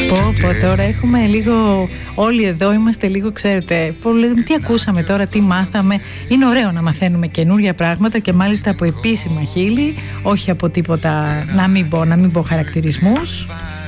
Τώρα έχουμε λίγο, όλοι εδώ είμαστε λίγο, ξέρετε, τι ακούσαμε τώρα, τι μάθαμε. Είναι ωραίο να μαθαίνουμε καινούργια πράγματα και μάλιστα από επίσημα χείλη, όχι από τίποτα, να μην πω χαρακτηρισμούς.